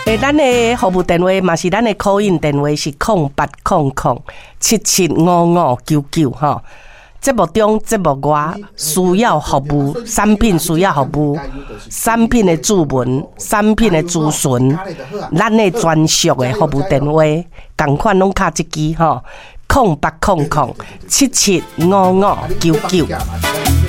咱的服务电话嘛是咱的call in电话是0800775599哈。节目中、节目外需要服务，产品需要服务，产品的注文、产品的咨询，咱的专属的服务电话，同款拢卡一支吼，0800775599。